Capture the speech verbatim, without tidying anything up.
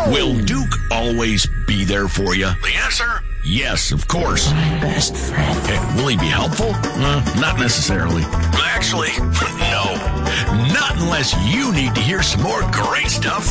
Will Duke always be there for you? The answer? Yes, of course. My best friend. Hey, will he be helpful? Uh, not necessarily. Actually, no. Not unless you need to hear some more great stuff